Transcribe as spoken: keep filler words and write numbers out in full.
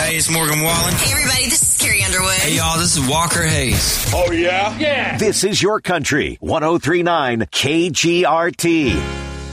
Hey, it's Morgan Wallen. Hey, everybody, this is Carrie Underwood. Hey, y'all, this is Walker Hayes. Oh, yeah? Yeah. This is your country. one oh three point nine K G R T.